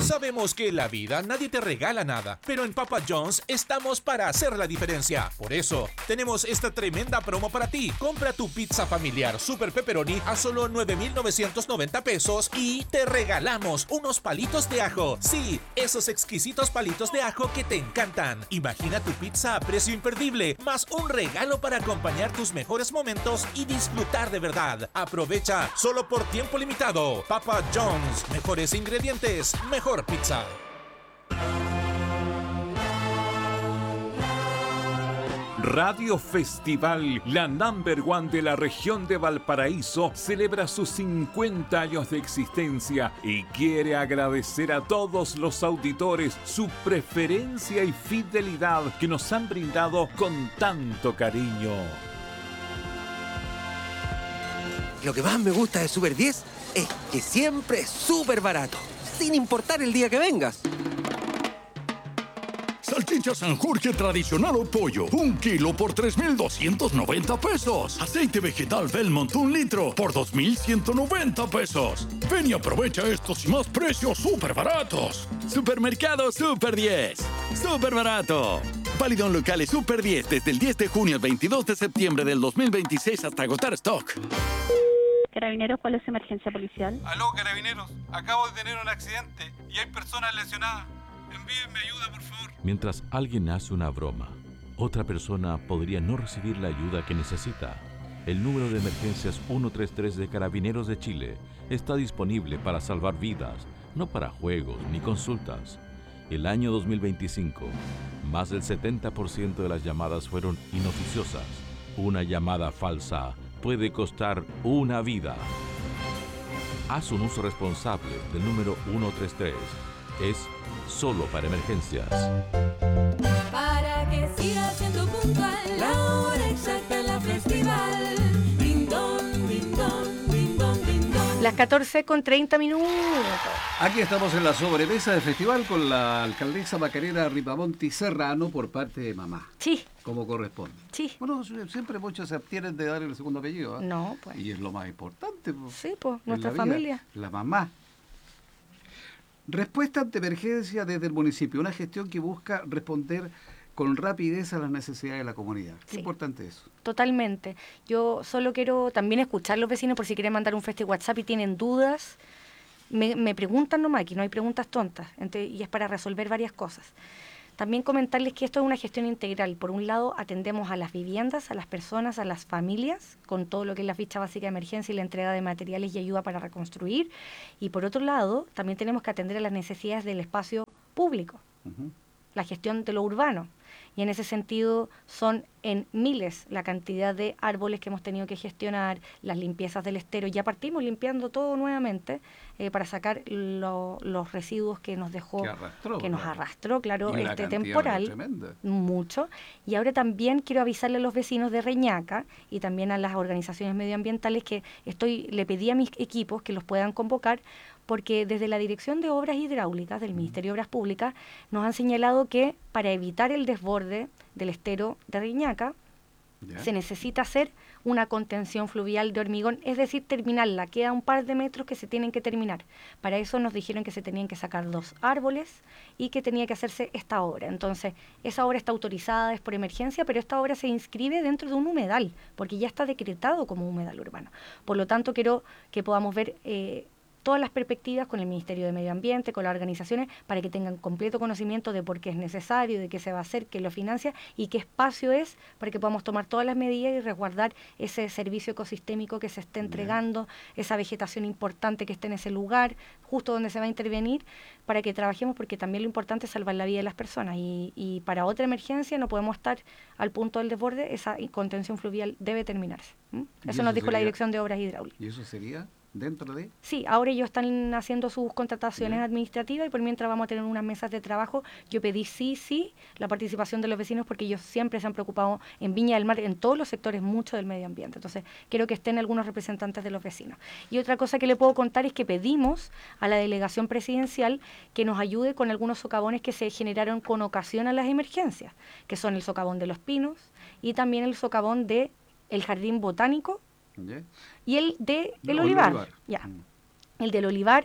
Sabemos que en la vida nadie te regala nada, pero en Papa John's estamos para hacer la diferencia. Por eso, tenemos esta tremenda promo para ti. Compra tu pizza familiar Super Pepperoni a solo 9,990 pesos y te regalamos unos palitos de ajo. Sí, esos exquisitos palitos de ajo que te encantan. Imagina tu pizza a precio imperdible, más un regalo para acompañar tus mejores momentos y disfrutar de verdad. Aprovecha solo por tiempo limitado. Papa John's, mejores ingredientes, mejor pizza. Radio Festival, la #1 de la región de Valparaíso, celebra sus 50 años de existencia y quiere agradecer a todos los auditores su preferencia y fidelidad que nos han brindado con tanto cariño. Lo que más me gusta de Super 10 es que siempre es súper barato, sin importar el día que vengas. Salchicha San Jorge tradicional o pollo, 1 kilo por 3,290 pesos. Aceite vegetal Belmont 1 litro por 2,190 pesos. Ven y aprovecha estos y más precios súper baratos. Supermercado Super 10. Súper barato. Válido en locales Super 10 desde el 10 de junio al 22 de septiembre del 2026 hasta agotar stock. Carabineros, ¿cuál es su emergencia policial? Aló, Carabineros. Acabo de tener un accidente y hay personas lesionadas. Envíenme ayuda, por favor. Mientras alguien hace una broma, otra persona podría no recibir la ayuda que necesita. El número de emergencias 133 de Carabineros de Chile está disponible para salvar vidas, no para juegos ni consultas. El año 2025, más del 70% de las llamadas fueron inoficiosas. Una llamada falsa puede costar una vida. Haz un uso responsable del número 133. Es solo para emergencias. Para que siga siendo puntual, la hora exacta en la festival. Ding dong, ding dong, ding dong, ding dong. Las 14:30. Aquí estamos en la sobremesa del festival con la alcaldesa Macarena Ripamonti Serrano por parte de mamá. Sí. Como corresponde. Sí. Bueno, siempre muchos se abstienen de dar el segundo apellido. ¿Eh? No, pues. Y es lo más importante. Pues, sí, pues, nuestra familia. La mamá. Respuesta ante emergencia desde el municipio, una gestión que busca responder con rapidez a las necesidades de la comunidad. Qué importante eso. Totalmente. Yo solo quiero también escuchar a los vecinos por si quieren mandar un festi WhatsApp y tienen dudas. Me preguntan nomás, aquí no hay preguntas tontas, y es para resolver varias cosas. También comentarles que esto es una gestión integral. Por un lado, atendemos a las viviendas, a las personas, a las familias, con todo lo que es la ficha básica de emergencia y la entrega de materiales y ayuda para reconstruir. Y por otro lado, también tenemos que atender a las necesidades del espacio público, la gestión de lo urbano. Y en ese sentido son en miles la cantidad de árboles que hemos tenido que gestionar, las limpiezas del estero. Ya partimos limpiando todo nuevamente para sacar los residuos que nos dejó, nos arrastró, claro, este temporal, mucho. Y ahora también quiero avisarle a los vecinos de Reñaca y también a las organizaciones medioambientales que le pedí a mis equipos que los puedan convocar, porque desde la Dirección de Obras Hidráulicas del Ministerio de Obras Públicas nos han señalado que para evitar el desborde del estero de Reñaca se necesita hacer una contención fluvial de hormigón, es decir, terminarla. Queda un par de metros que se tienen que terminar. Para eso nos dijeron que se tenían que sacar 2 árboles y que tenía que hacerse esta obra. Entonces, esa obra está autorizada, es por emergencia, pero esta obra se inscribe dentro de un humedal, porque ya está decretado como humedal urbano. Por lo tanto, quiero que podamos ver todas las perspectivas con el Ministerio de Medio Ambiente, con las organizaciones, para que tengan completo conocimiento de por qué es necesario, de qué se va a hacer, qué lo financia y qué espacio es para que podamos tomar todas las medidas y resguardar ese servicio ecosistémico que se esté entregando, esa vegetación importante que esté en ese lugar, justo donde se va a intervenir, para que trabajemos, porque también lo importante es salvar la vida de las personas y para otra emergencia no podemos estar al punto del desborde, esa contención fluvial debe terminarse. Eso nos dijo la Dirección de Obras Hidráulicas. ¿Y eso sería dentro de? Sí, ahora ellos están haciendo sus contrataciones administrativas y por mientras vamos a tener unas mesas de trabajo. Yo pedí sí la participación de los vecinos porque ellos siempre se han preocupado en Viña del Mar, en todos los sectores, mucho del medio ambiente. Entonces, quiero que estén algunos representantes de los vecinos. Y otra cosa que le puedo contar es que pedimos a la delegación presidencial que nos ayude con algunos socavones que se generaron con ocasión a las emergencias, que son el socavón de Los Pinos y también el socavón de el Jardín Botánico y el de el Olivar. El del Olivar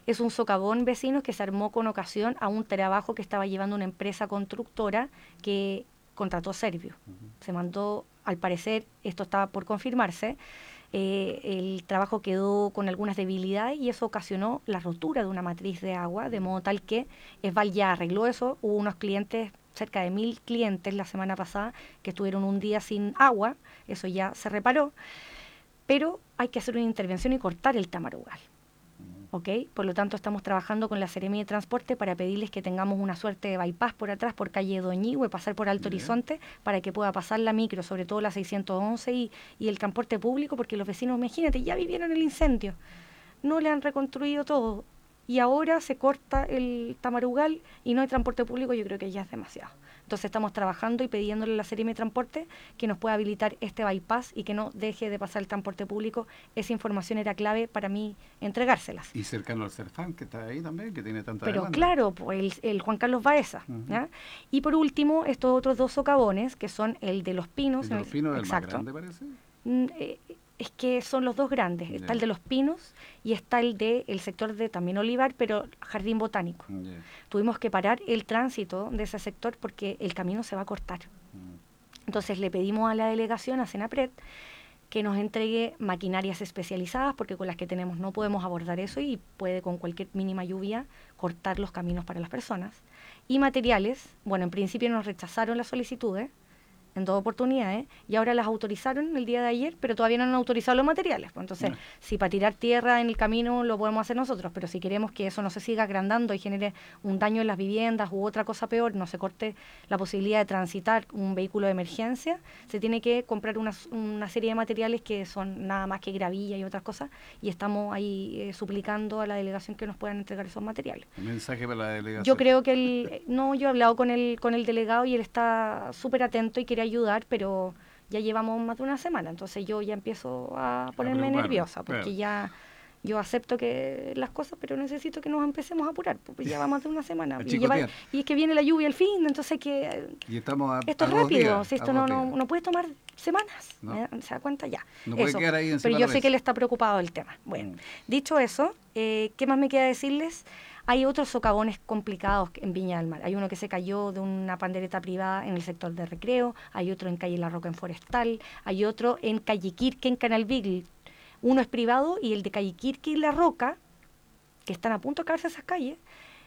Es un socavón, vecinos, que se armó con ocasión a un trabajo que estaba llevando una empresa constructora que contrató Servio. Se mandó, al parecer, esto estaba por confirmarse, el trabajo quedó con algunas debilidades y eso ocasionó la rotura de una matriz de agua, de modo tal que Esval ya arregló eso. Hubo unos clientes, cerca de 1000 clientes la semana pasada, que estuvieron un día sin agua, eso ya se reparó, pero hay que hacer una intervención y cortar el Tamarugal. ¿Ok? Por lo tanto, estamos trabajando con la Seremi de Transporte para pedirles que tengamos una suerte de bypass por atrás, por calle Doñihue, pasar por Alto Horizonte, para que pueda pasar la micro, sobre todo la 611 y el transporte público, porque los vecinos, imagínate, ya vivieron el incendio, no le han reconstruido todo, y ahora se corta el Tamarugal y no hay transporte público. Yo creo que ya es demasiado. Entonces estamos trabajando y pidiéndole a la Seremi de Transporte que nos pueda habilitar este bypass y que no deje de pasar el transporte público. Esa información era clave para mí entregárselas. Y cercano al Serfán, que está ahí también, que tiene tanta Pero demanda. claro, pues el Juan Carlos Baeza. ¿Ya? Y por último, estos otros dos socavones, que son el de Los Pinos. ¿El de Los Pinos es el más exacto. grande, parece? Es que son los dos grandes. Está el de Los Pinos y está el del sector de también Olivar, pero Jardín Botánico. Tuvimos que parar el tránsito de ese sector porque el camino se va a cortar. Entonces le pedimos a la delegación, a Senapred, que nos entregue maquinarias especializadas, porque con las que tenemos no podemos abordar eso y puede con cualquier mínima lluvia cortar los caminos para las personas. Y materiales, bueno, en principio nos rechazaron las solicitudes, en dos oportunidades, y ahora las autorizaron el día de ayer, pero todavía no han autorizado los materiales. Pues entonces, si para tirar tierra en el camino lo podemos hacer nosotros, pero si queremos que eso no se siga agrandando y genere un daño en las viviendas u otra cosa peor, no se corte la posibilidad de transitar un vehículo de emergencia, se tiene que comprar una serie de materiales que son nada más que gravilla y otras cosas, y estamos ahí suplicando a la delegación que nos puedan entregar esos materiales. Un mensaje para la delegación. Yo creo que yo he hablado con el delegado y él está súper atento y quería ayudar, pero ya llevamos más de una semana, entonces yo ya empiezo a ponerme nerviosa, porque ya yo acepto que las cosas, pero necesito que nos empecemos a apurar, porque ya va más de una semana. Y es que viene la lluvia al fin, entonces y estamos esto es rápido, si esto no puede tomar semanas, ¿se da cuenta? Ya. No puede quedar ahí encima. Pero yo sé que él está preocupado del tema. Bueno, dicho eso, ¿qué más me queda decirles? Hay otros socavones complicados en Viña del Mar. Hay uno que se cayó de una pandereta privada en el sector de Recreo, hay otro en calle La Roca en Forestal, hay otro en calle Quirque en Canal Beagle. Uno es privado y el de calle Quirque y La Roca, que están a punto de caerse esas calles,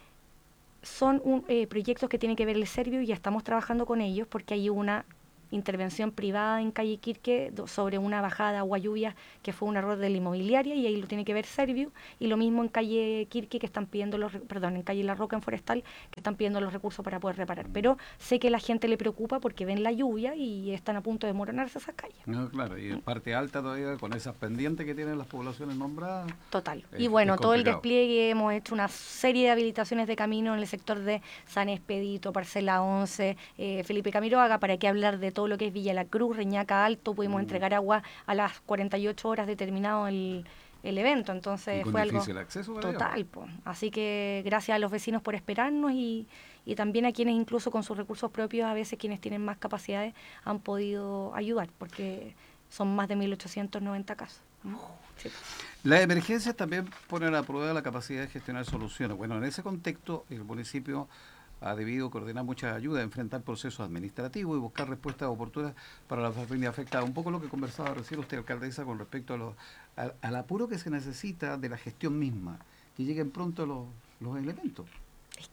son proyectos que tienen que ver el Servio y ya estamos trabajando con ellos porque hay una intervención privada en calle Quirque sobre una bajada de agua lluvia que fue un error de la inmobiliaria y ahí lo tiene que ver Servio, y lo mismo en calle Quirque que están pidiendo en calle La Roca en Forestal, que están pidiendo los recursos para poder reparar. Pero sé que la gente le preocupa porque ven la lluvia y están a punto de desmoronarse esas calles. No, claro, y en parte alta todavía con esas pendientes que tienen las poblaciones nombradas. Total. Y bueno, todo el despliegue, hemos hecho una serie de habilitaciones de camino en el sector de San Expedito, Parcela 11, Felipe Camiroaga, para que hablar de todo lo que es Villa La Cruz, Reñaca Alto. Pudimos entregar agua a las 48 horas de terminado el evento, entonces fue algo acceso total. Así que gracias a los vecinos por esperarnos y también a quienes incluso con sus recursos propios, a veces quienes tienen más capacidades, han podido ayudar, porque son más de 1.890 casos. Sí. Las emergencias también ponen a prueba la capacidad de gestionar soluciones. Bueno, en ese contexto, el municipio ha debido coordinar muchas ayudas, enfrentar procesos administrativos y buscar respuestas oportunas para las familias afectadas. Un poco lo que conversaba recién usted, alcaldesa, con respecto al apuro que se necesita de la gestión misma, que lleguen pronto los elementos. Es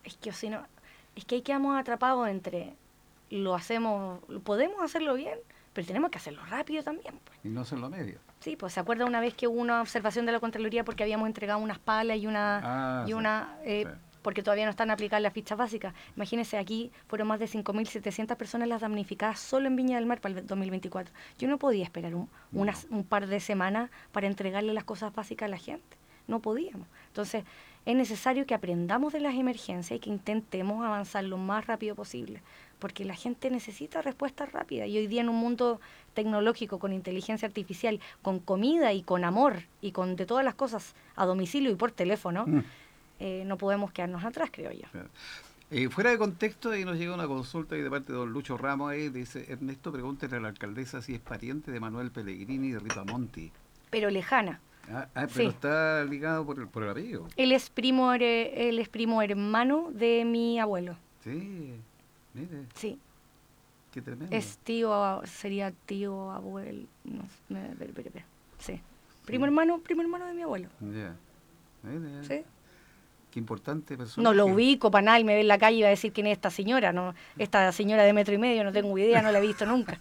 que ahí quedamos atrapados entre podemos hacerlo bien, pero tenemos que hacerlo rápido también. Pues. Y no hacerlo a medio. Sí, pues se acuerda una vez que hubo una observación de la Contraloría porque habíamos entregado unas palas porque todavía no están aplicadas las fichas básicas. Imagínense, aquí fueron más de 5.700 personas las damnificadas solo en Viña del Mar para el 2024. Yo no podía esperar un par de semanas para entregarle las cosas básicas a la gente. No podíamos. Entonces, es necesario que aprendamos de las emergencias y que intentemos avanzar lo más rápido posible, porque la gente necesita respuestas rápidas. Y hoy día en un mundo tecnológico, con inteligencia artificial, con comida y con amor y con de todas las cosas a domicilio y por teléfono, no podemos quedarnos atrás, creo yo. Fuera de contexto, ahí nos llega una consulta de parte de don Lucho Ramos, dice: Ernesto, pregúntele a la alcaldesa si es pariente de Manuel Pellegrini y de Rita Monti. Pero lejana. pero Sí. está ligado por el apellido. Él es primo hermano de mi abuelo. Sí, mire, Sí. qué tremendo. Es tío, sería tío, abuelo, no sé, sí. Primo hermano de mi abuelo. Ya. Mire, Sí. qué importante persona. No lo ubico para nada, y me ve en la calle y va a decir quién es esta señora, no, esta señora de 1,5 metros, no tengo idea, no la he visto nunca.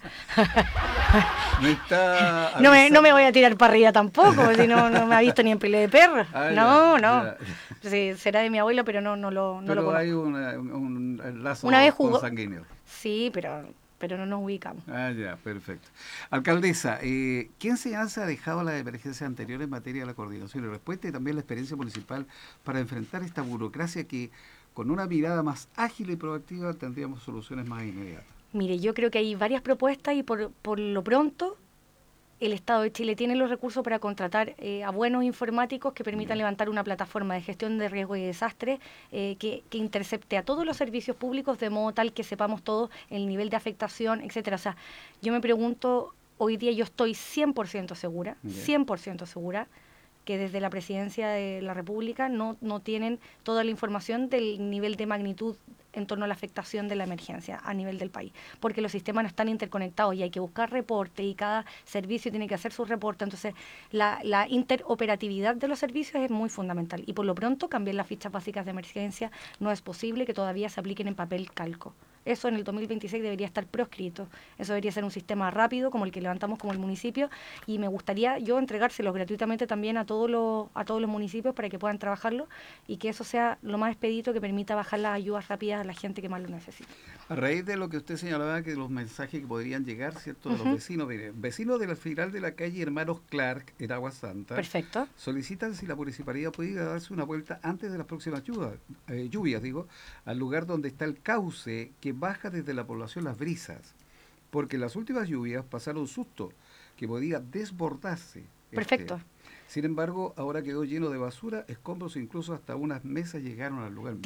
No está No me voy a tirar para arriba tampoco, si no me ha visto ni en pelea de perro. Ah, No, ya, no. ya. Sí, será de mi abuelo, pero no lo Pero conozco. hay un lazo Una vez jugó- consanguíneo. Sí, pero no nos ubicamos. Ah, ya, perfecto. Alcaldesa, ¿qué enseñanza ha dejado la emergencia anterior en materia de la coordinación y respuesta y también la experiencia municipal para enfrentar esta burocracia que con una mirada más ágil y proactiva tendríamos soluciones más inmediatas? Mire, yo creo que hay varias propuestas y por lo pronto el Estado de Chile tiene los recursos para contratar a buenos informáticos que permitan levantar una plataforma de gestión de riesgo y desastre que intercepte a todos los servicios públicos de modo tal que sepamos todos el nivel de afectación, etcétera. O sea, yo me pregunto, hoy día yo estoy 100% segura, 100% segura, que desde la Presidencia de la República no tienen toda la información del nivel de magnitud en torno a la afectación de la emergencia a nivel del país, porque los sistemas no están interconectados y hay que buscar reporte y cada servicio tiene que hacer su reporte. Entonces, la interoperatividad de los servicios es muy fundamental y por lo pronto cambiar las fichas básicas de emergencia no es posible que todavía se apliquen en papel calco. Eso en el 2026 debería estar proscrito. Eso debería ser un sistema rápido como el que levantamos como el municipio y me gustaría yo entregárselos gratuitamente también a todos los municipios para que puedan trabajarlo y que eso sea lo más expedito que permita bajar las ayudas rápidas a la gente que más lo necesita. A raíz de lo que usted señalaba, que los mensajes que podrían llegar, ¿cierto?, de los vecinos, mire, vecinos de la final de la calle Hermanos Clark, en Agua Santa, perfecto, solicitan si la municipalidad puede darse una vuelta antes de las próximas lluvias, al lugar donde está el cauce que baja desde la población Las Brisas, porque las últimas lluvias pasaron susto que podía desbordarse. Perfecto. Sin embargo, ahora quedó lleno de basura, escombros e incluso hasta unas mesas llegaron al lugar.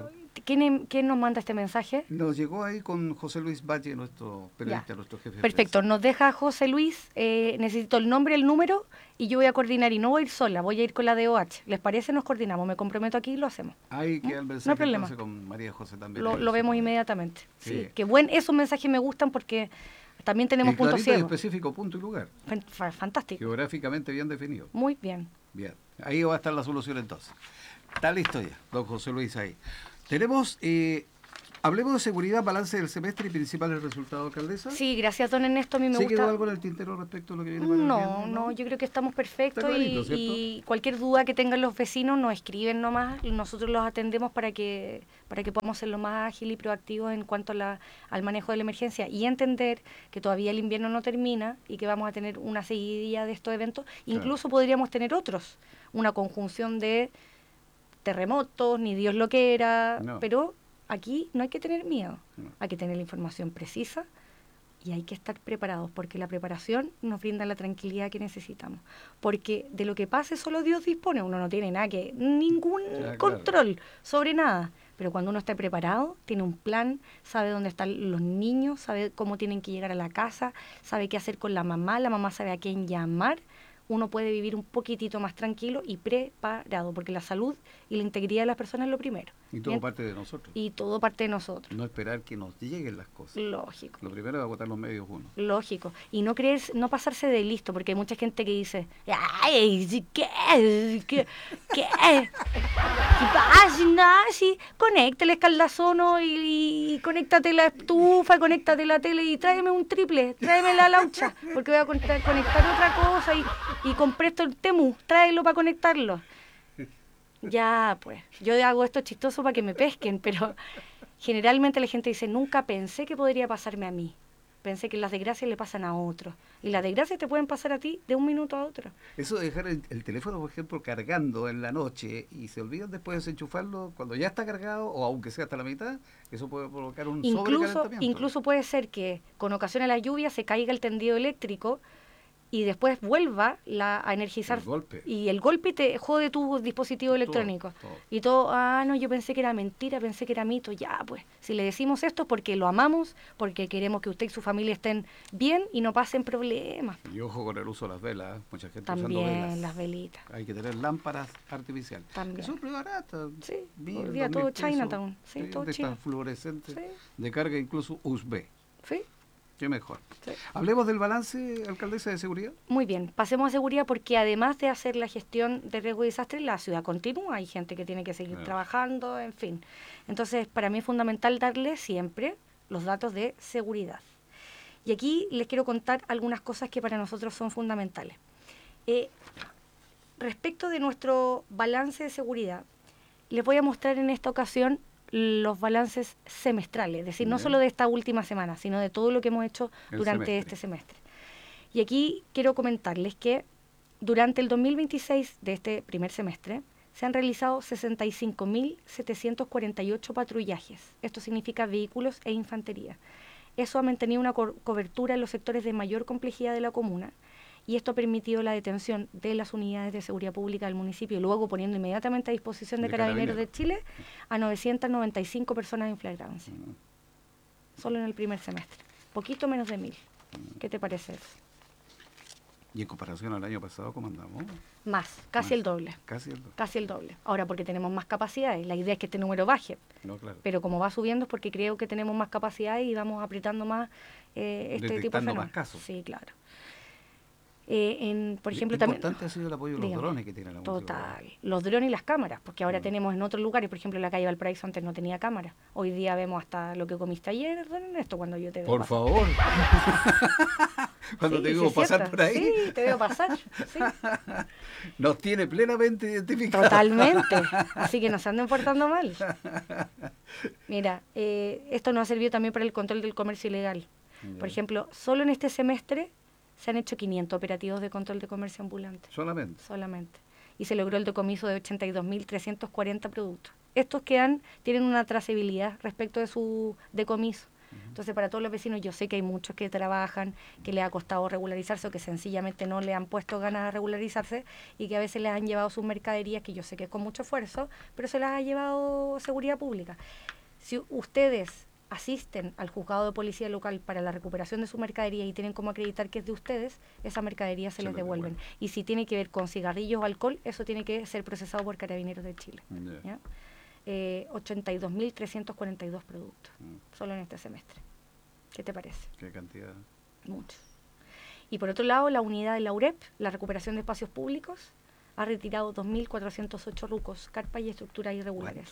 ¿Quién nos manda este mensaje? Nos llegó ahí con José Luis Valle, nuestro periodista, nuestro jefe de Perfecto, prensa. nos deja José Luis, necesito el nombre, el número y yo voy a coordinar y no voy a ir sola, voy a ir con la DOH. ¿Les parece? Nos coordinamos, me comprometo aquí y lo hacemos. Ahí queda el mensaje, no hay problema. entonces, con María José también. Lo vemos inmediatamente. Sí. Sí, esos mensajes me gustan porque también tenemos puntos clarito y ciegos. específico, punto y lugar. Fantástico. Geográficamente bien definido. Muy bien. Bien, ahí va a estar la solución entonces. Está listo ya, don José Luis ahí. Tenemos, hablemos de seguridad, balance del semestre y principales resultados, alcaldesa. Sí, gracias, don Ernesto, a mí me ¿Sí gusta. quedó algo en el tintero respecto a lo que viene para el viernes? No, yo creo que estamos perfectos Está clarito, y cualquier duda que tengan los vecinos nos escriben nomás y nosotros los atendemos para que podamos ser lo más ágil y proactivos en cuanto al manejo de la emergencia y entender que todavía el invierno no termina y que vamos a tener una seguidilla de estos eventos. Claro. Incluso podríamos tener otros, una conjunción de terremotos, ni Dios lo quiera, pero aquí no hay que tener miedo, hay que tener la información precisa y hay que estar preparados, porque la preparación nos brinda la tranquilidad que necesitamos, porque de lo que pase solo Dios dispone, uno no tiene ningún control sobre nada, pero cuando uno está preparado, tiene un plan, sabe dónde están los niños, sabe cómo tienen que llegar a la casa, sabe qué hacer con la mamá sabe a quién llamar, uno puede vivir un poquitito más tranquilo y preparado, porque la salud y la integridad de las personas es lo primero. Y todo parte de nosotros. Y todo parte de nosotros. No esperar que nos lleguen las cosas. Lógico. Lo primero es agotar los medios uno. Lógico. Y no pasarse de listo, porque hay mucha gente que dice, ¡ay, qué pasa? Nada, sí, conéctale escaldazono y conéctate la estufa, conéctate la tele y tráeme un triple, tráeme la laucha, porque voy a conectar otra cosa y compré esto el Temu, tráelo para conectarlo. Ya, pues, yo hago esto chistoso para que me pesquen, pero generalmente la gente dice, nunca pensé que podría pasarme a mí. Pensé que las desgracias le pasan a otros. Y las desgracias te pueden pasar a ti de un minuto a otro. Eso de dejar el teléfono, por ejemplo, cargando en la noche y se olvidan después de desenchufarlo cuando ya está cargado, o aunque sea hasta la mitad, eso puede provocar un sobrecalentamiento. Incluso puede ser que con ocasión de la lluvia se caiga el tendido eléctrico y después vuelva a energizar El golpe. y el golpe te jode tu dispositivo electrónico y todo, no, yo pensé que era mentira, pensé que era mito. Ya, pues, si le decimos esto es porque lo amamos, porque queremos que usted y su familia estén bien y no pasen problemas. Y ojo con el uso de las velas, mucha gente usando También velas. las velitas. Hay que tener lámparas artificiales. También. Que son muy baratas. Sí, 1.000, hoy día 2.000 todo pesos. Chinatown, sí, todo de chino. estas fluorescentes, Sí. de carga incluso USB. Sí. Qué mejor. Sí. Hablemos del balance, alcaldesa, de seguridad. Muy bien, pasemos a seguridad porque además de hacer la gestión de riesgo y desastre, la ciudad continúa, hay gente que tiene que seguir trabajando, en fin. Entonces, para mí es fundamental darle siempre los datos de seguridad. Y aquí les quiero contar algunas cosas que para nosotros son fundamentales. Respecto de nuestro balance de seguridad, les voy a mostrar en esta ocasión los balances semestrales, es decir, no solo de esta última semana, sino de todo lo que hemos hecho durante este semestre. Y aquí quiero comentarles que durante el 2026 de este primer semestre se han realizado 65.748 patrullajes. Esto significa vehículos e infantería. Eso ha mantenido una cobertura en los sectores de mayor complejidad de la comuna y esto ha permitido la detención de las unidades de seguridad pública del municipio, luego poniendo inmediatamente a disposición de Carabineros de Chile a 995 personas en flagrancia. Solo en el primer semestre. Poquito menos de 1.000. ¿Qué te parece eso? Y en comparación al año pasado, ¿cómo andamos? Más, casi el doble. Casi el doble. Casi el doble. Ahora, porque tenemos más capacidades. La idea es que este número baje. No, claro. Pero como va subiendo es porque creo que tenemos más capacidades y vamos apretando más este tipo de fenómenos. Más casos. Sí, claro. Por ejemplo, importante también ha sido el apoyo de los drones que tiene la municipalidad. Total. Los drones y las cámaras, porque ahora tenemos en otros lugares, por ejemplo, en la calle Valparaíso antes no tenía cámara. Hoy día vemos hasta lo que comiste ayer, don Ernesto, cuando yo te veo. Por favor. Cuando te veo pasar por ahí. Sí, te veo pasar. Sí. Nos tiene plenamente identificados. Totalmente. Así que no se anden portando mal. Mira, esto nos ha servido también para el control del comercio ilegal. Por ejemplo, solo en este semestre se han hecho 500 operativos de control de comercio ambulante. ¿Solamente? Solamente. Y se logró el decomiso de 82.340 productos. Estos tienen una trazabilidad respecto de su decomiso. Entonces, para todos los vecinos, yo sé que hay muchos que trabajan, que les ha costado regularizarse o que sencillamente no le han puesto ganas de regularizarse y que a veces les han llevado sus mercaderías, que yo sé que es con mucho esfuerzo, pero se las ha llevado seguridad pública. Si ustedes asisten al juzgado de policía local para la recuperación de su mercadería y tienen como acreditar que es de ustedes, esa mercadería se les devuelven. Y si tiene que ver con cigarrillos o alcohol, eso tiene que ser procesado por Carabineros de Chile. 82.342 productos, solo en este semestre. ¿Qué te parece? ¿Qué cantidad? Muchos. Y por otro lado, la unidad de la UREP, la recuperación de espacios públicos, ha retirado 2.408 rucos, carpas y estructuras irregulares.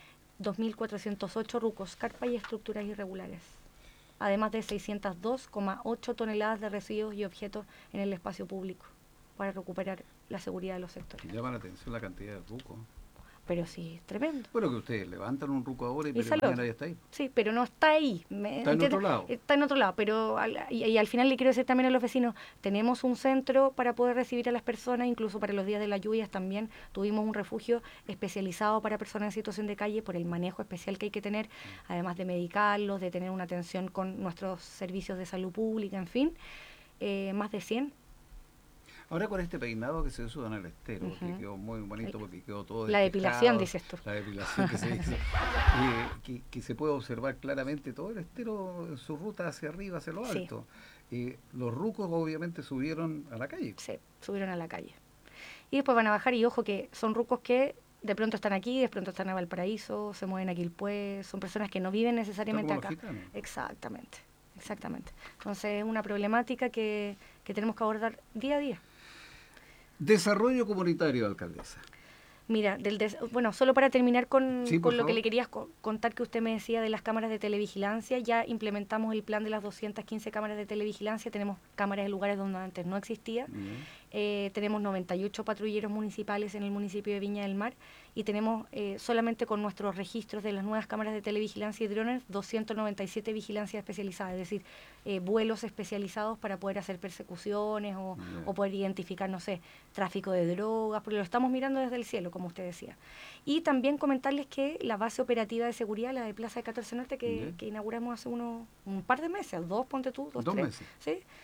2.408 rucos, carpas y estructuras irregulares, además de 602,8 toneladas de residuos y objetos en el espacio público para recuperar la seguridad de los sectores. Llama la atención la cantidad de rucos. Pero sí, tremendo. Bueno, que ustedes levantan un ruco ahora y mañana ya está ahí. Sí, pero no está ahí. Está en otro lado. Está en otro lado, pero y al final le quiero decir también a los vecinos, tenemos un centro para poder recibir a las personas, incluso para los días de las lluvias también tuvimos un refugio especializado para personas en situación de calle por el manejo especial que hay que tener, además de medicarlos, de tener una atención con nuestros servicios de salud pública, en fin, más de 100. Ahora con este peinado que se hizo en el estero, que quedó muy bonito porque quedó todo la depilación, dices tú. La depilación que se hizo. Que se puede observar claramente todo el estero en su ruta hacia arriba, hacia lo alto. Los rucos obviamente subieron a la calle. Sí, subieron a la calle. Y después van a bajar y ojo que son rucos que de pronto están aquí, de pronto están en Valparaíso, se mueven a Quilpué, son personas que no viven necesariamente acá. Exactamente, exactamente. Entonces es una problemática que tenemos que abordar día a día. Desarrollo comunitario, alcaldesa. Mira, bueno, solo para terminar con lo que le quería contar que usted me decía de las cámaras de televigilancia, ya implementamos el plan de las 215 cámaras de televigilancia, tenemos cámaras en lugares donde antes no existía, tenemos 98 patrulleros municipales en el municipio de Viña del Mar y tenemos solamente con nuestros registros de las nuevas cámaras de televigilancia y drones 297 vigilancias especializadas, es decir, vuelos especializados para poder hacer persecuciones o poder identificar, no sé, tráfico de drogas, porque lo estamos mirando desde el cielo, como usted decía. Y también comentarles que la base operativa de seguridad, la de Plaza de 14 Norte, que inauguramos hace un par de meses, 2 meses, ¿sí?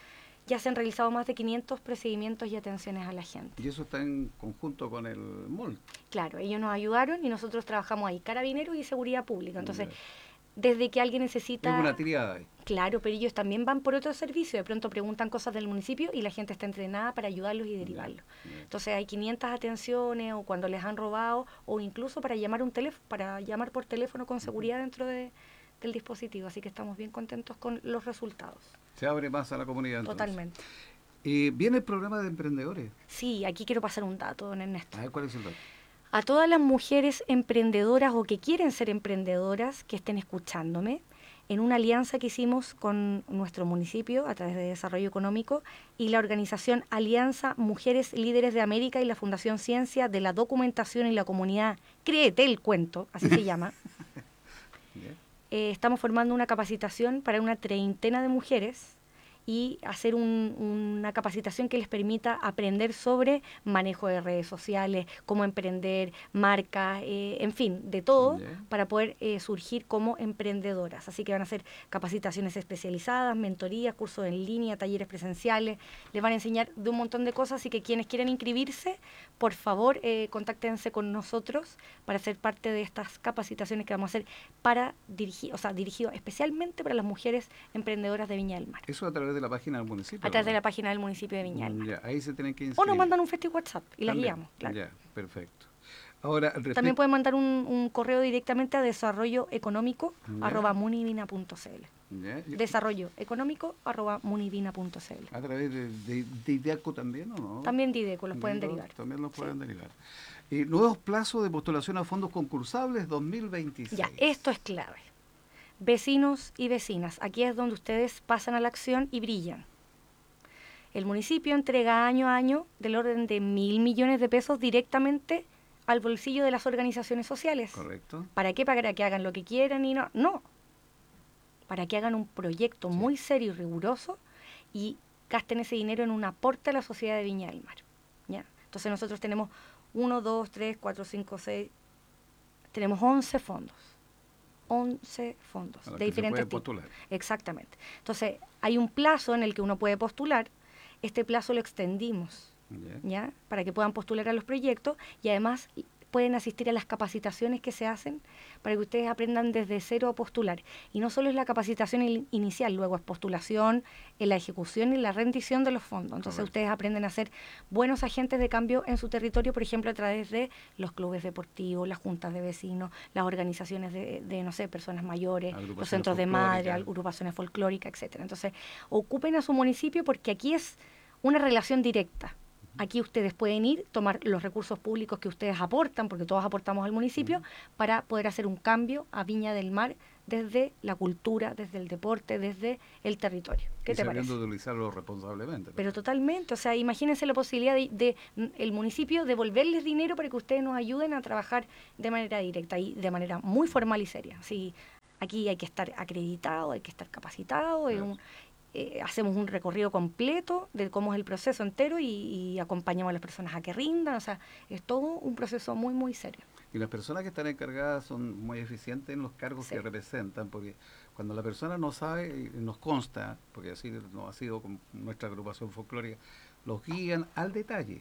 ya se han realizado más de 500 procedimientos y atenciones a la gente. Y eso está en conjunto con el MOL. Claro, ellos nos ayudaron y nosotros trabajamos ahí, Carabineros y Seguridad Pública. Entonces, desde que alguien necesita... Es una triada ahí. Claro, pero ellos también van por otro servicio. De pronto preguntan cosas del municipio y la gente está entrenada para ayudarlos y derivarlos. Entonces hay 500 atenciones o cuando les han robado o incluso para llamar para llamar por teléfono con seguridad dentro del dispositivo. Así que estamos bien contentos con los resultados. Se abre más a la comunidad entonces. Totalmente. ¿Viene el programa de emprendedores? Sí, aquí quiero pasar un dato, don Ernesto. A ver, ¿cuál es el dato? A todas las mujeres emprendedoras o que quieren ser emprendedoras que estén escuchándome, en una alianza que hicimos con nuestro municipio a través de Desarrollo Económico y la organización Alianza Mujeres Líderes de América y la Fundación Ciencia de la Documentación y la Comunidad Créete el Cuento, así se llama, estamos formando una capacitación para una 30 de mujeres y hacer una capacitación que les permita aprender sobre manejo de redes sociales, cómo emprender, marcas, en fin, de todo, para poder surgir como emprendedoras. Así que van a hacer capacitaciones especializadas, mentorías, cursos en línea, talleres presenciales, les van a enseñar de un montón de cosas, así que quienes quieran inscribirse, por favor, contáctense con nosotros para ser parte de estas capacitaciones que vamos a hacer para dirigido especialmente para las mujeres emprendedoras de Viña del Mar. Eso a través de la página del municipio. A través de la página del municipio de Viña del Mar. Ya, ahí se tienen que inscribir. O nos mandan un festival WhatsApp y las guiamos, claro. Ya, perfecto. Ahora, también pueden mandar un correo directamente a desarrolloeconómico@munivina.cl. Desarrolloeconómico@munivina.cl. ¿A través de IDECO también o no? También de IDECO los pueden derivar. También los pueden derivar. Nuevos plazos de postulación a fondos concursables 2026. Ya, esto es clave. Vecinos y vecinas, aquí es donde ustedes pasan a la acción y brillan. El municipio entrega año a año del orden de 1.000 millones de pesos directamente al bolsillo de las organizaciones sociales. Correcto. ¿Para qué? Para que hagan lo que quieran y no. No. Para que hagan un proyecto muy serio y riguroso y gasten ese dinero en un aporte a la sociedad de Viña del Mar. ¿Ya? Entonces nosotros tenemos 1, 2, 3, 4, 5, 6, tenemos 11 fondos. 11 fondos de diferentes tipos. Postular. Exactamente. Entonces, hay un plazo en el que uno puede postular. Este plazo lo extendimos, ¿ya? Para que puedan postular a los proyectos y además pueden asistir a las capacitaciones que se hacen para que ustedes aprendan desde cero a postular. Y no solo es la capacitación inicial, luego es postulación, en la ejecución y la rendición de los fondos. Entonces ustedes aprenden a ser buenos agentes de cambio en su territorio, por ejemplo, a través de los clubes deportivos, las juntas de vecinos, las organizaciones de no sé, personas mayores, los centros de madre, agrupaciones folclóricas, etcétera. Entonces, ocupen a su municipio porque aquí es una relación directa. Aquí ustedes pueden ir, tomar los recursos públicos que ustedes aportan, porque todos aportamos al municipio, para poder hacer un cambio a Viña del Mar desde la cultura, desde el deporte, desde el territorio. ¿Qué te parece? Sabiendo utilizarlo responsablemente. Pero totalmente, o sea, imagínense la posibilidad de el municipio devolverles dinero para que ustedes nos ayuden a trabajar de manera directa y de manera muy formal y seria. Sí, aquí hay que estar acreditado, hay que estar capacitado, hacemos un recorrido completo de cómo es el proceso entero y acompañamos a las personas a que rindan, o sea, es todo un proceso muy, muy serio. Y las personas que están encargadas son muy eficientes en los cargos que representan, porque cuando la persona no sabe, nos consta, porque así no ha sido con nuestra agrupación folclórica, los guían al detalle,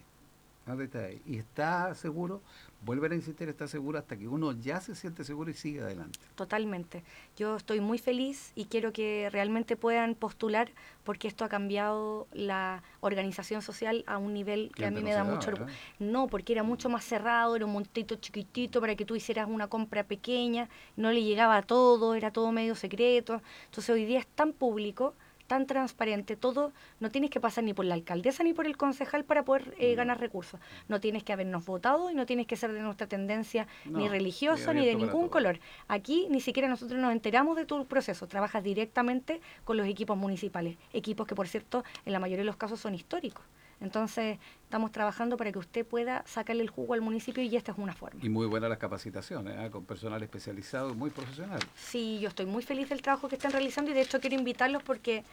y está seguro, vuelven a insistir, está seguro hasta que uno ya se siente seguro y sigue adelante. Totalmente. Yo estoy muy feliz y quiero que realmente puedan postular porque esto ha cambiado la organización social a un nivel que a mí me da mucho orgullo. No, porque era mucho más cerrado, era un montito chiquitito para que tú hicieras una compra pequeña, no le llegaba a todo, era todo medio secreto. Entonces hoy día es tan público, tan transparente, todo, no tienes que pasar ni por la alcaldesa ni por el concejal para poder ganar recursos. No tienes que habernos votado y no tienes que ser de nuestra tendencia ni religiosa ni de ningún color. Aquí ni siquiera nosotros nos enteramos de tu proceso, trabajas directamente con los equipos municipales, equipos que por cierto en la mayoría de los casos son históricos. Entonces, estamos trabajando para que usted pueda sacarle el jugo al municipio y esta es una forma. Y muy buenas las capacitaciones, con personal especializado y muy profesional. Sí, yo estoy muy feliz del trabajo que están realizando y de hecho quiero invitarlos porque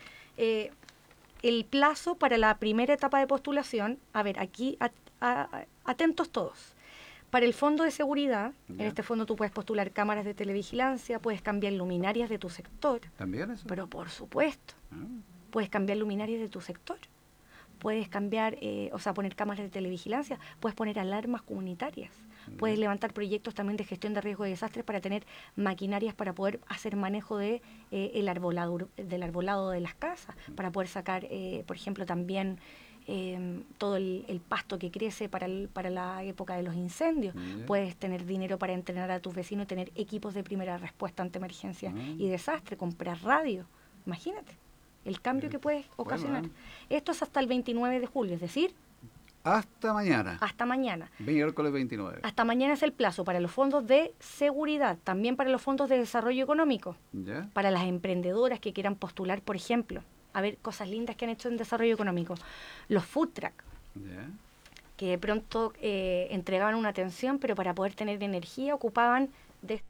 el plazo para la primera etapa de postulación, a ver, aquí atentos todos. Para el fondo de seguridad, en este fondo tú puedes postular cámaras de televigilancia, puedes cambiar luminarias de tu sector. ¿También eso? Pero por supuesto. puedes cambiar luminarias de tu sector, puedes cambiar, poner cámaras de televigilancia, puedes poner alarmas comunitarias, puedes levantar proyectos también de gestión de riesgo de desastres para tener maquinarias para poder hacer manejo de del arbolado de las casas, para poder sacar, por ejemplo, también todo el pasto que crece para la época de los incendios. Puedes tener dinero para entrenar a tus vecinos, tener equipos de primera respuesta ante emergencia y desastre, comprar radio. Imagínate el cambio que puedes ocasionar. Esto es hasta el 29 de julio, es decir... Hasta mañana. Hasta mañana. Miércoles 29. Hasta mañana es el plazo para los fondos de seguridad, también para los fondos de desarrollo económico, ¿Ya? Para las emprendedoras que quieran postular, por ejemplo, a ver cosas lindas que han hecho en desarrollo económico. Los food truck, ¿Ya? que de pronto entregaban una atención, pero para poder tener energía ocupaban de...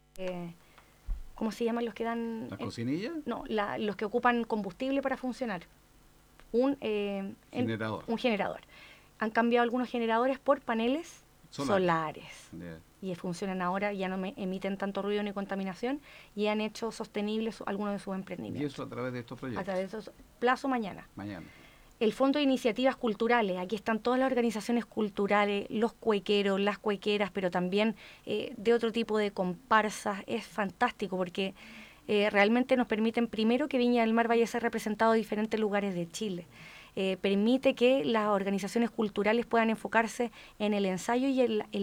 ¿cómo se llaman los que dan...? ¿Las cocinillas? No, los que ocupan combustible para funcionar. Un generador. Han cambiado algunos generadores por paneles solares. Y funcionan ahora, ya no emiten tanto ruido ni contaminación, y han hecho sostenibles algunos de sus emprendimientos. ¿Y eso a través de estos proyectos? A través de plazo mañana. Mañana. El Fondo de Iniciativas Culturales, aquí están todas las organizaciones culturales, los cuequeros, las cuequeras, pero también de otro tipo de comparsas. Es fantástico porque realmente nos permiten, primero, que Viña del Mar vaya a ser representado en diferentes lugares de Chile. Permite que las organizaciones culturales puedan enfocarse en el ensayo y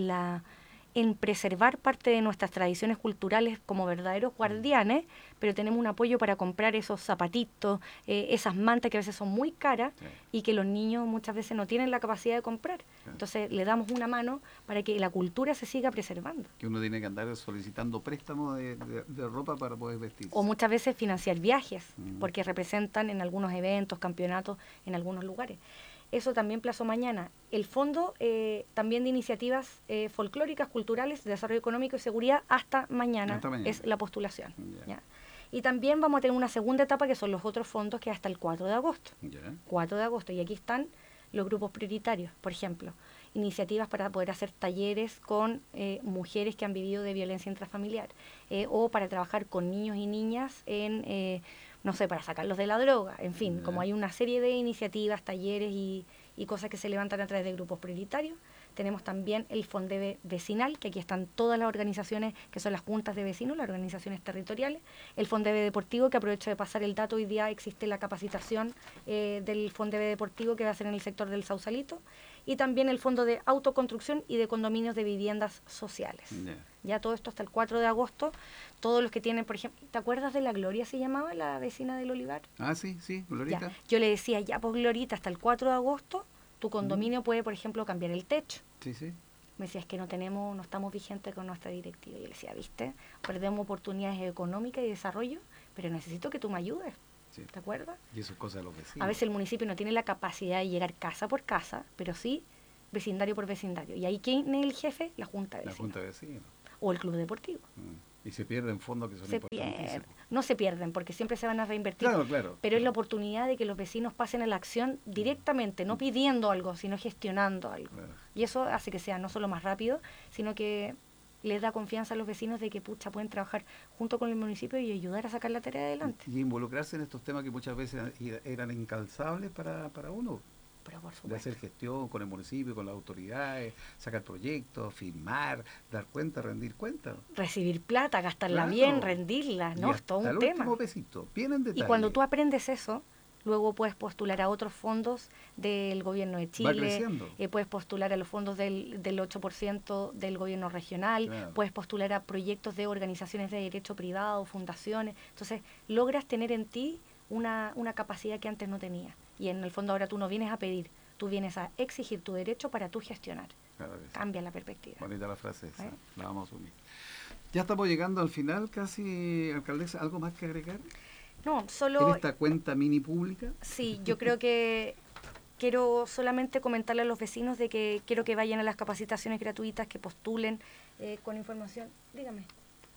en preservar parte de nuestras tradiciones culturales como verdaderos guardianes, pero tenemos un apoyo para comprar esos zapatitos, esas mantas que a veces son muy caras y que los niños muchas veces no tienen la capacidad de comprar. Entonces le damos una mano para que la cultura se siga preservando. Que uno tiene que andar solicitando préstamos de ropa para poder vestirse. O muchas veces financiar viajes, porque representan en algunos eventos, campeonatos, en algunos lugares. Eso también plazo mañana. El fondo también de iniciativas folclóricas, culturales, de desarrollo económico y seguridad hasta mañana. Es la postulación. ¿Ya? Y también vamos a tener una segunda etapa que son los otros fondos, que es hasta el 4 de agosto. 4 de agosto. Y aquí están los grupos prioritarios, por ejemplo. Iniciativas para poder hacer talleres con mujeres que han vivido de violencia intrafamiliar. O para trabajar con niños y niñas en... no sé, para sacarlos de la droga, en fin, como hay una serie de iniciativas, talleres y cosas que se levantan a través de grupos prioritarios. Tenemos también el Fondeve Vecinal, que aquí están todas las organizaciones que son las juntas de vecinos, las organizaciones territoriales. El Fondeve Deportivo, que aprovecho de pasar el dato, hoy día existe la capacitación del Fondeve Deportivo que va a ser en el sector del Sausalito. Y también el Fondo de Autoconstrucción y de Condominios de Viviendas Sociales. Ya todo esto hasta el 4 de agosto. Todos los que tienen, por ejemplo, ¿te acuerdas de la Gloria, se llamaba, la vecina del Olivar? Ah, sí, Glorita. Ya. Yo le decía, pues Glorita, hasta el 4 de agosto, tu condominio puede, por ejemplo, cambiar el techo. Sí. Me decía, es que no estamos vigentes con nuestra directiva. Y yo le decía, ¿viste? Perdemos oportunidades económicas y desarrollo, pero necesito que tú me ayudes. ¿Te acuerdas? Y eso es cosa de los vecinos. A veces el municipio no tiene la capacidad de llegar casa por casa, pero sí vecindario por vecindario. ¿Y ahí quién es el jefe? La Junta de Vecinos. La Junta de Vecinos. O el Club Deportivo. Y se pierden fondos que son importantísimos. No se pierden, porque siempre se van a reinvertir. Claro. Pero es la oportunidad de que los vecinos pasen a la acción directamente, no pidiendo algo, sino gestionando algo. Claro. Y eso hace que sea no solo más rápido, sino que les da confianza a los vecinos de que pueden trabajar junto con el municipio y ayudar a sacar la tarea adelante. Y involucrarse en estos temas que muchas veces eran incalzables para uno. Pero por supuesto. De hacer gestión con el municipio, con las autoridades, sacar proyectos, firmar, dar cuenta, rendir cuentas. Recibir plata, gastarla bien, rendirla, ¿no? Es todo un tema. Pesito, bien en detalle. Y cuando tú aprendes eso, luego puedes postular a otros fondos del gobierno de Chile, puedes postular a los fondos del 8% del gobierno regional, puedes postular a proyectos de organizaciones de derecho privado, fundaciones. Entonces, logras tener en ti una capacidad que antes no tenías. Y en el fondo ahora tú no vienes a pedir, tú vienes a exigir tu derecho para tú gestionar. Cambia la perspectiva. Bonita la frase esa, la vamos a unir. Ya estamos llegando al final casi, alcaldesa, ¿algo más que agregar? No, solo... ¿En esta cuenta mini pública? Sí, yo creo que quiero solamente comentarle a los vecinos de que quiero que vayan a las capacitaciones gratuitas, que postulen con información. Dígame.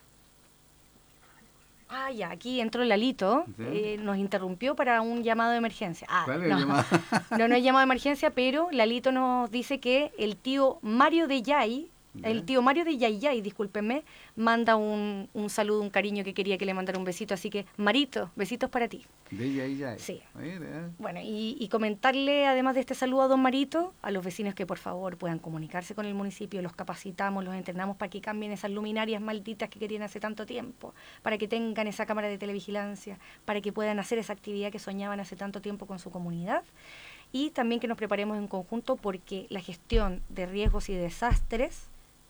Ya, aquí entró Lalito, nos interrumpió para un llamado de emergencia. ¿Cuál es el llamado? No es llamado de emergencia, pero Lalito nos dice que el tío Mario de Yay El tío Mario de Yayay, discúlpenme, manda un saludo, un cariño que quería que le mandara un besito. Así que, Marito, besitos para ti. De Yayay. Sí. Mira. Bueno, y comentarle, además de este saludo a don Marito, a los vecinos que por favor puedan comunicarse con el municipio, los capacitamos, los entrenamos para que cambien esas luminarias malditas que querían hace tanto tiempo, para que tengan esa cámara de televigilancia, para que puedan hacer esa actividad que soñaban hace tanto tiempo con su comunidad. Y también que nos preparemos en conjunto porque la gestión de riesgos y desastres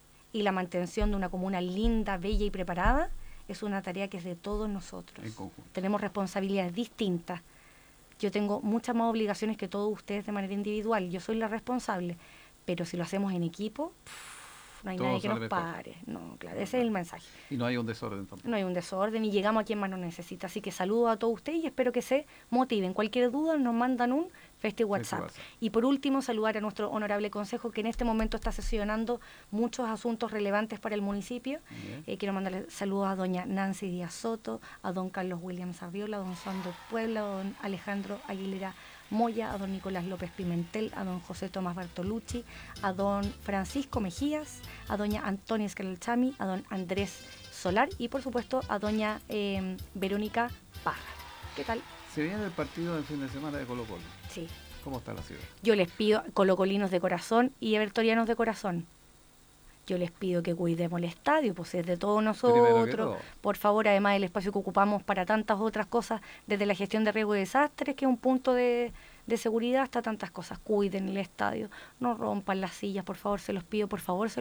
y la mantención de una comuna linda, bella y preparada es una tarea que es de todos nosotros. Tenemos responsabilidades distintas. Yo tengo muchas más obligaciones que todos ustedes de manera individual. Yo soy la responsable, pero si lo hacemos en equipo, no hay todo nadie que nos mejor. pare. No, claro, ese es el mensaje. Y no hay un desorden tampoco. No hay un desorden y llegamos a quien más nos necesita. Así que saludo a todos ustedes y espero que se motiven. Cualquier duda nos mandan un WhatsApp. Y por último, saludar a nuestro honorable consejo que en este momento está sesionando muchos asuntos relevantes para el municipio. Quiero mandarle saludos a doña Nancy Díaz Soto, a don Carlos Williams Arriola, a don Sandro Puebla, a don Alejandro Aguilera Moya, a don Nicolás López Pimentel, a don José Tomás Bartolucci, a don Francisco Mejías, a doña Antonia Escalchami, a don Andrés Solar y por supuesto a doña Verónica Parra. ¿Qué tal? Se viene el partido del fin de semana de Colo-Colo. Sí. ¿Cómo está la ciudad? Yo les pido, colocolinos de corazón y evertorianos de corazón, yo les pido que cuidemos el estadio, pues es de todos nosotros. Por favor, además del espacio que ocupamos para tantas otras cosas, desde la gestión de riesgo y desastres, que es un punto de seguridad, hasta tantas cosas. Cuiden el estadio, no rompan las sillas, por favor, se los pido,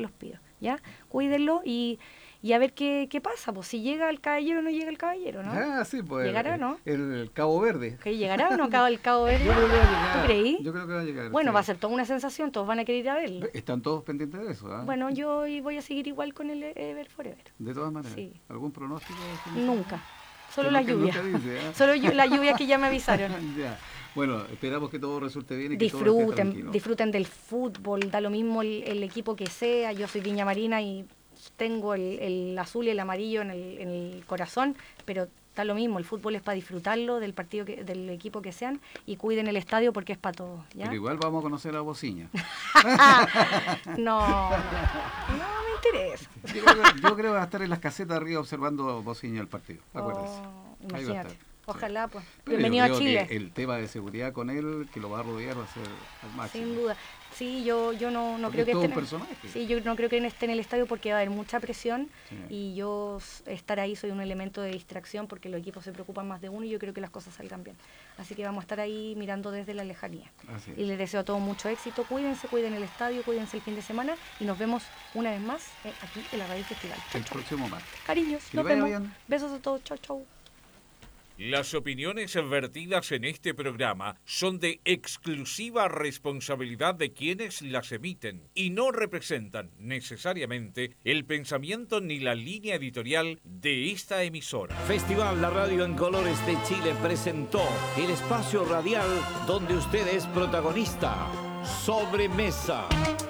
¿ya? Cuídenlo y a ver qué pasa, pues si llega el caballero o no llega el caballero, ¿no? Ah, sí, pues. ¿Llegará o no? El Cabo Verde. ¿Llegará o no el Cabo Verde? Yo creo que va a llegar. ¿Tú creí? Yo creo que va a llegar. Bueno, sí. va a ser toda una sensación, todos van a querer ir a verlo. Están todos pendientes de eso, ¿eh? Bueno, yo voy a seguir igual con el Ever Forever. De todas maneras. Sí. ¿Algún pronóstico? Nunca. Solo la lluvia. Dice, ¿eh? Solo la lluvia que ya me avisaron. Ya. Bueno, esperamos que todo resulte bien y que todo esté tranquilo. Disfruten del fútbol, da lo mismo el equipo que sea. Yo soy Viña Marina y tengo el azul y el amarillo en el corazón, pero da lo mismo, el fútbol es para disfrutarlo del partido del equipo que sean y cuiden el estadio porque es para todos, ¿ya? Pero igual vamos a conocer a Bociña. No me interesa. Yo creo que va a estar en las casetas arriba observando Bociña el partido, acuérdense. Imagínate. Ojalá, pues. Pero bienvenido a creo Chile. Que el tema de seguridad con él, que lo va a rodear, va a ser al máximo. Sin duda. Sí, yo no creo que yo no creo que esté en el estadio porque va a haber mucha presión y yo estar ahí soy un elemento de distracción porque los equipos se preocupan más de uno y yo creo que las cosas salgan bien. Así que vamos a estar ahí mirando desde la lejanía. Y les deseo a todos mucho éxito. Cuídense, cuiden el estadio, cuídense el fin de semana y nos vemos una vez más aquí en la Radio Festival. El próximo martes. Cariños, nos vemos. Bien. Besos a todos. Chau, chau. Las opiniones vertidas en este programa son de exclusiva responsabilidad de quienes las emiten y no representan necesariamente el pensamiento ni la línea editorial de esta emisora. Festival La Radio en Colores de Chile presentó el espacio radial donde usted es protagonista. Sobremesa.